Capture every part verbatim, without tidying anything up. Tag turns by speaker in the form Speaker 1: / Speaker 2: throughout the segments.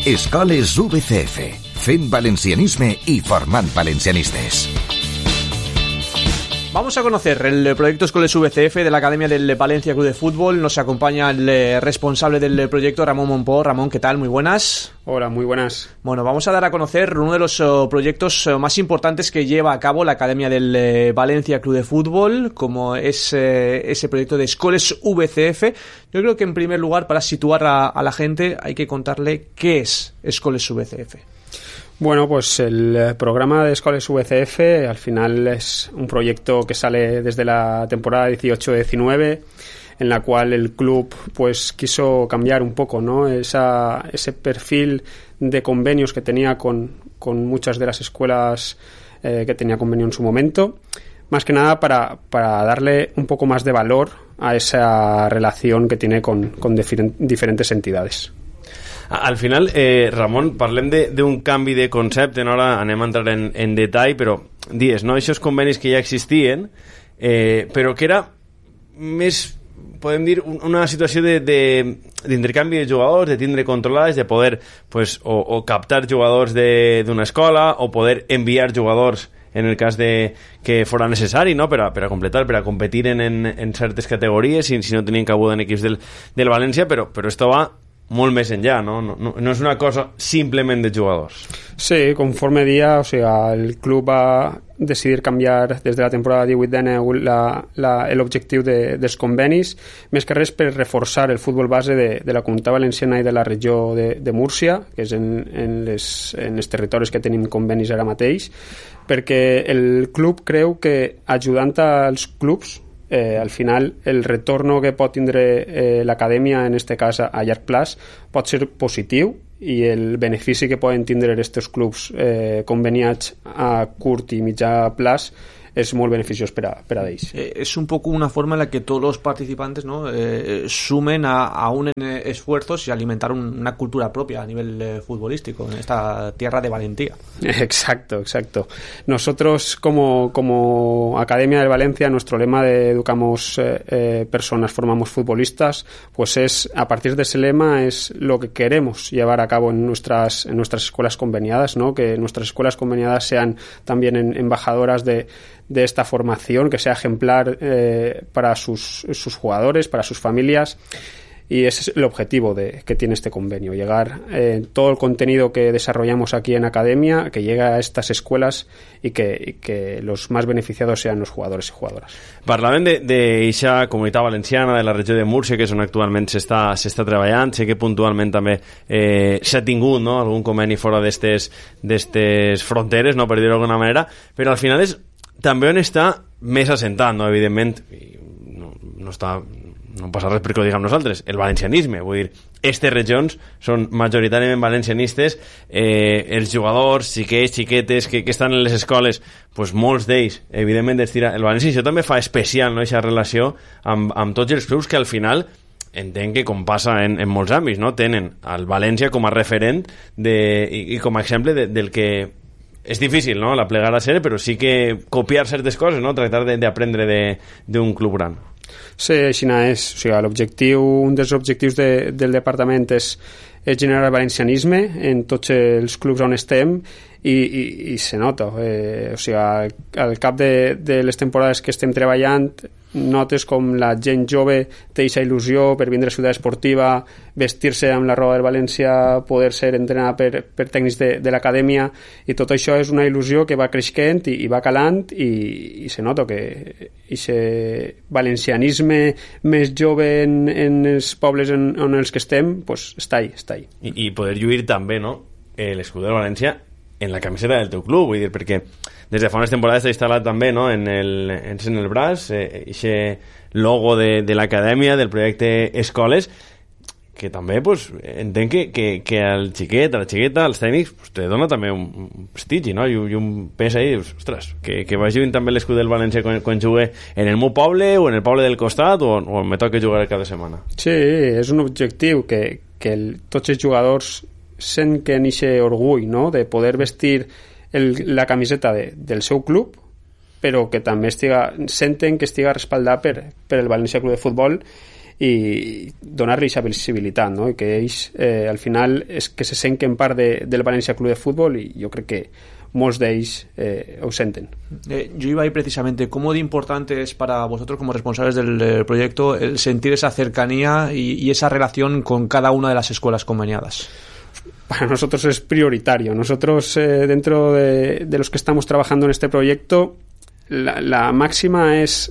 Speaker 1: Escoles V C F, fent valencianisme y formant valencianistes.
Speaker 2: Vamos a conocer el proyecto Escoles V C F de la Academia del Valencia Club de Fútbol. Nos acompaña el responsable del proyecto, Ramón Mompó. Ramón, ¿qué tal? Muy buenas.
Speaker 3: Hola, muy buenas.
Speaker 2: Bueno, vamos a dar a conocer uno de los uh, proyectos uh, más importantes que lleva a cabo la Academia del uh, Valencia Club de Fútbol, como es uh, ese proyecto de Escoles V C F. Yo creo que en primer lugar, para situar a, a la gente, hay que contarle qué es Escoles V C F.
Speaker 3: Bueno, pues el programa de Escoles V C F al final es un proyecto que sale desde la temporada dieciocho diecinueve, en la cual el club pues quiso cambiar un poco, ¿no? Esa, ese perfil de convenios que tenía con, con muchas de las escuelas eh, que tenía convenio en su momento, más que nada para, para darle un poco más de valor a esa relación que tiene con, con diferent, diferentes entidades.
Speaker 4: Al final, eh, Ramon, parlem d'un canvi de concepte, no? Ara anem a entrar en, en detall, però dies, no? Aquests convenis que ja existien, eh, però que era més, podem dir, una situació de, de, d'intercanvi de jugadors, de tindre controlades, de poder pues, o, o captar jugadors de, d'una escola o poder enviar jugadors en el cas de que fora necessari, no? per, a, per a completar, per a competir en, en, en certes categories, si, si no tenien cabuda en equips del, del València, però, però esto va molt més enllà, no? No, no, no és una cosa simplement de jugadors.
Speaker 3: Sí, conforme dia, o sea, el club va decidir canviar des de la temporada divuit dinou l'objectiu de, dels convenis, més que res per reforçar el futbol base de, de la Comunitat Valenciana i de la regió de, de Múrcia, que és en, en, les, en els territoris que tenim convenis ara mateix, perquè el club creu que ajudant als clubs Eh, al final el retorno que pot tindre eh, l'acadèmia en este cas a, a llarg plaç pot ser positiu i el benefici que poden tindre aquests clubs eh, conveniats a curt i mitjà plaç es molt beneficiós per a, per a ells.
Speaker 2: Eh, es un poco una forma en la que todos los participantes, ¿no? eh, sumen a, a unen esfuerzos y alimentar un, una cultura propia a nivel eh, futbolístico en esta tierra de valentía.
Speaker 3: Exacto, exacto. Nosotros como, como Academia del Valencia, nuestro lema de educamos eh, eh, personas, formamos futbolistas, pues es, a partir de ese lema es lo que queremos llevar a cabo en nuestras, en nuestras escuelas conveniadas, ¿no? Que nuestras escuelas conveniadas sean también en, embajadoras de de esta formación, que sea ejemplar eh, para sus, sus jugadores, para sus familias, y ese es el objetivo de, que tiene este convenio, llegar eh, todo el contenido que desarrollamos aquí en Academia, que llegue a estas escuelas y que, y que los más beneficiados sean los jugadores y jugadoras.
Speaker 4: Parlàvem d'eixa comunitat valenciana, de la regió de Múrcia, que és on actualment s'està, s'està treballant. Sé que puntualment també eh, s'ha tingut, no?, algun conveni fora d'estes, d'estes fronteres, no?, per dir-ho d'alguna manera, però al final és també on està més assentat, no? Evidentment, no, no està, no passa res perquè ho diguem nosaltres, el valencianisme, vull dir, aquestes regions són majoritàriament valencianistes, eh, els jugadors, xiquets, xiquetes que, que estan en les escoles, pues molts d'ells, evidentment, estira el valencià. Això també fa especial, no?, aquesta relació amb, amb tots els clubs que al final entenc que, com passa en, en molts àmbits, no?, tenen el València com a referent de, i, i com a exemple de, del que és difícil, no?, la plegar a ser, però sí que copiar certes coses, no?, tractar d'aprendre d'un club gran.
Speaker 3: Sí, així és. O sigui, l'objectiu, un dels objectius de, del departament és, és generar valencianisme en tots els clubs on estem i, i, i se nota. Eh, o sigui, al, al cap de, de les temporades que estem treballant notes com la gent jove té aquesta il·lusió per vindre a Ciutat Esportiva, vestir-se amb la roba del València, poder ser entrenada per, per tècnics de, de l'acadèmia, i tot això és una il·lusió que va creixent i, i va calant, i, i se nota que aquest valencianisme més jove en, en els pobles en, en els que estem, pues, està ahí, està ahí.
Speaker 4: I, i poder lluir també, no?, l'escut del València en la camiseta del teu club, vull dir, perquè des de fa unes temporades s'ha instal·lat també, no?, en el, en el braç aquest eh, logo de, de l'acadèmia, del projecte Escoles, que també pues, entenc que, que, que al xiquet, a la xiqueta, als tècnics, pues, te dona també un, un prestigi, no?, i, i un pes ahí, pues, ostres, que, que vagi també l'escut del València quan, quan jugue en el meu poble o en el poble del costat, o, o me toca jugar cada setmana.
Speaker 3: Sí, és un objectiu que, que el, tots els jugadors sent que n'eixe orgull, no?, de poder vestir el, la camiseta de, del seu club, però que també estiga, senten que estiga respaldat per, per el València Club de Futbol, i donar-li aquesta visibilitat, no? I que ells eh, al final és que se senten part de, del Valencia Club de Fútbol, i jo crec que muchos de ellos eh, lo sienten.
Speaker 2: Eh, yo iba ahí precisamente, ¿cómo de importante es para vosotros como responsables del, del proyecto el sentir esa cercanía y, y esa relación con cada una de las escuelas conveniadas?
Speaker 3: Para nosotros es prioritario. Nosotros, eh, dentro de, de los que estamos trabajando en este proyecto, la, la máxima es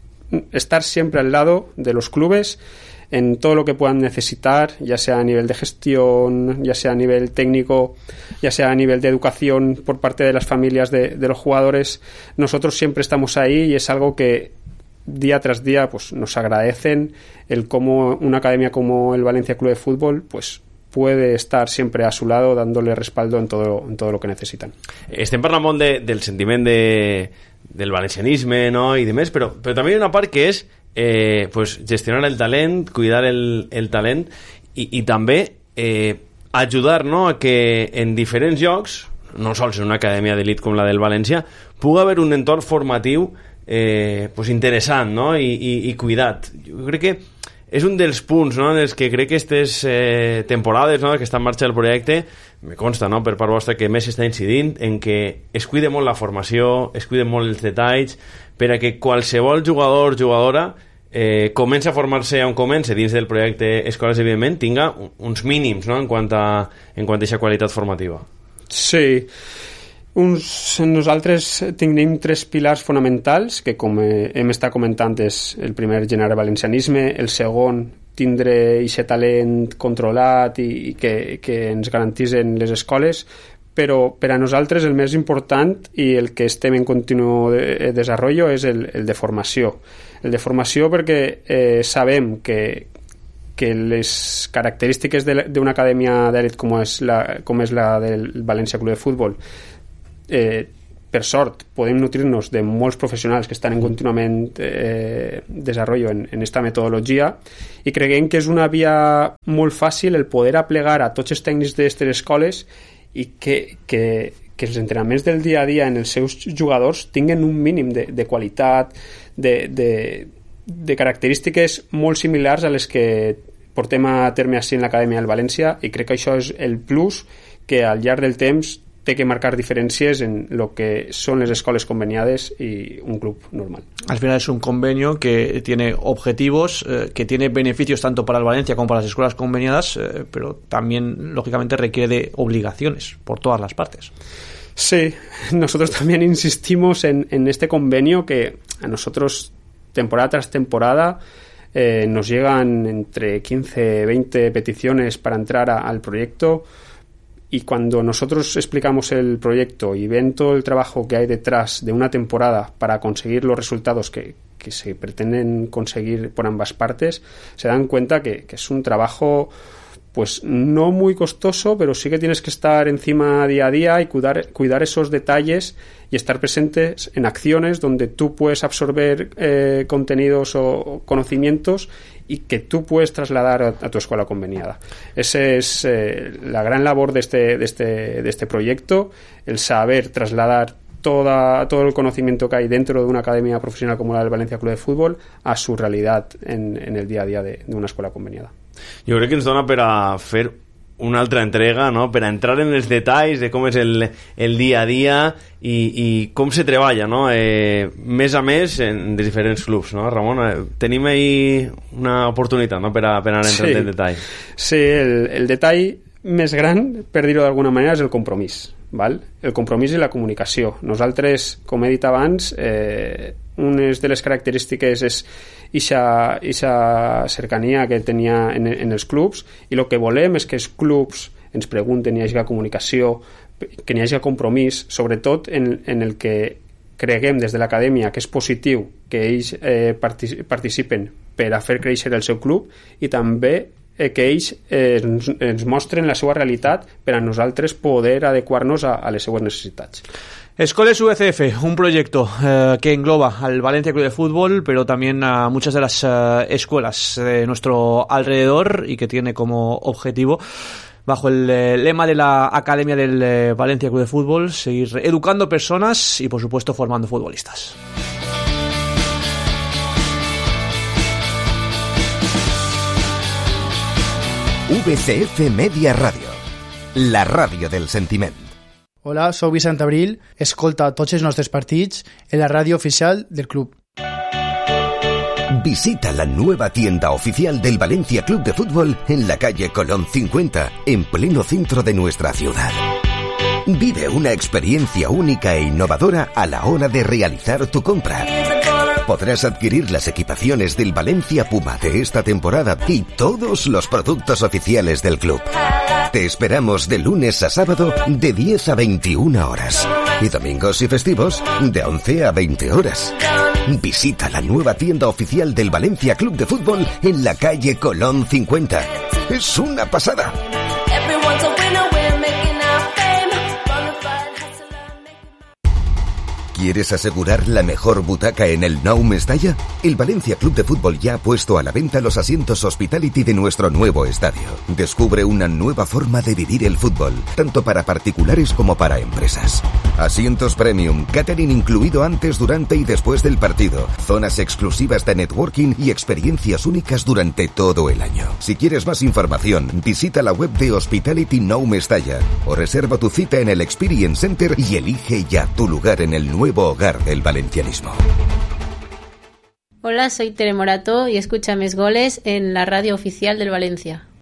Speaker 3: estar siempre al lado de los clubes en todo lo que puedan necesitar, ya sea a nivel de gestión, ya sea a nivel técnico, ya sea a nivel de educación por parte de las familias de, de los jugadores. Nosotros siempre estamos ahí y es algo que día tras día pues nos agradecen, el cómo una academia como el Valencia Club de Fútbol pues puede estar siempre a su lado dándole respaldo en todo, en todo lo que necesitan.
Speaker 4: Estem parlant molt de, del sentiment de, del valencianisme, no? I demés, però, però també hi ha una part que és Eh, pues gestionar el talent, cuidar el, el talent i, i també eh, ajudar, no, a que en diferents llocs, no sols en una acadèmia d'elit com la del València, pugui haver un entorn formatiu eh, pues interessant, no? I, i, i cuidat. Jo crec que és un dels punts, no, en els que crec que aquestes eh, temporades, no, que està en marxa el projecte, me consta, no, per part vostra, que més està incidint en que es cuide molt la formació, es cuiden molt els detalls, per a que qualsevol jugador o jugadora eh, comença a formar-se on comença dins del projecte Escoles, evidentment, tinga uns mínims, no, en quant a en quant a aquesta qualitat formativa.
Speaker 3: Sí. Uns, nosaltres tenim tres pilars fonamentals, que com hem estat comentant és el primer, generar valencianisme, el segon, tindre aquest talent controlat i, i que, que ens garantitzen les escoles, però per a nosaltres el més important i el que estem en continu de, desenvolupament és el, el de formació. El de formació perquè eh, sabem que, que les característiques d'una acadèmia d'elit com és la, com és la del València Club de Futbol, eh, per sort podem nutrir-nos de molts professionals que estan en contínuament eh, desenvolupament en, en esta metodologia, i creiem que és una via molt fàcil el poder aplegar a tots els tècnics d'aquestes escoles i que, que, que els entrenaments del dia a dia en els seus jugadors tinguen un mínim de, de qualitat, de, de, de característiques molt similars a les que portem a terme així en l'Acadèmia del València, i crec que això és el plus que al llarg del temps té que marcar diferències en lo que son las escuelas conveniadas y un club normal.
Speaker 2: Al final es un convenio que tiene objetivos, eh, que tiene beneficios tanto para el Valencia como para las escuelas conveniadas, eh, pero también, lógicamente, requiere de obligaciones por todas las partes.
Speaker 3: Sí, nosotros también insistimos en, en este convenio que a nosotros, temporada tras temporada, eh, nos llegan entre quince, veinte peticiones para entrar a, al proyecto. Y cuando nosotros explicamos el proyecto y ven todo el trabajo que hay detrás de una temporada para conseguir los resultados que, que se pretenden conseguir por ambas partes, se dan cuenta que, que es un trabajo pues no muy costoso, pero sí que tienes que estar encima día a día y cuidar, cuidar esos detalles y estar presentes en acciones donde tú puedes absorber eh, contenidos o conocimientos y que tú puedes trasladar a, a tu escuela conveniada. Esa es eh, la gran labor de este, de, este, de este proyecto, el saber trasladar toda, todo el conocimiento que hay dentro de una academia profesional como la del Valencia Club de Fútbol a su realidad en, en el día a día de, de una escuela conveniada.
Speaker 4: Jo crec que ens dona per a fer una altra entrega, no? Per a entrar en els detalls de com és el, el dia a dia i, i com se treballa, no? Eh, més a més en diferents clubs, no, Ramon? Eh, tenim ahí una oportunitat, no?, per a, per a anar entrant sí. en detall.
Speaker 3: Sí, el, el detall més gran, per dir-ho d'alguna manera, és el compromís, val? El compromís i la comunicació. Nosaltres, com he dit abans, eh, una de les característiques és ixa, ixa cercania que tenia en, en els clubs, i el que volem és que els clubs ens pregunten, hi hagi comunicació, que hi hagi compromís, sobretot en, en el que creguem des de l'acadèmia que és positiu que ells eh, participen per a fer créixer el seu club, i també eh, que ells eh, ens, ens mostren la seva realitat per a nosaltres poder adequar-nos a, a les seues necessitats.
Speaker 2: Escoles U V C F, un proyecto eh, que engloba al Valencia Club de Fútbol, pero también a muchas de las eh, escuelas de nuestro alrededor, y que tiene como objetivo, bajo el eh, lema de la Academia del eh, Valencia Club de Fútbol, seguir educando personas y, por supuesto, formando futbolistas.
Speaker 1: V C F Media Radio, la ràdio del sentiment.
Speaker 5: Hola, soc Vicent Abril, escolta tots els nostres partits en la ràdio oficial del club.
Speaker 1: Visita la nueva tienda oficial del Valencia Club de Fútbol en la calle Colón cincuenta, en pleno centro de nuestra ciudad. Vive una experiencia única e innovadora a la hora de realizar tu compra. Podrás adquirir las equipaciones del Valencia Puma de esta temporada y todos los productos oficiales del club. Te esperamos de lunes a sábado de diez a veintiuna horas y domingos y festivos de once a veinte horas. Visita la nueva tienda oficial del Valencia Club de Fútbol en la calle Colón cincuenta. ¡Es una pasada! ¿Quieres asegurar la mejor butaca en el Nou Mestalla? El Valencia Club de Fútbol ya ha puesto a la venta los asientos Hospitality de nuestro nuevo estadio. Descubre una nueva forma de vivir el fútbol, tanto para particulares como para empresas. Asientos premium, catering incluido antes, durante y después del partido, zonas exclusivas de networking y experiencias únicas durante todo el año. Si quieres más información, visita la web de Hospitality Nou Mestalla o reserva tu cita en el Experience Center y elige ya tu lugar en el nuevo hogar del valencianismo.
Speaker 6: Hola, soy Tere Morato y escucha Mis Goles en la radio oficial del Valencia.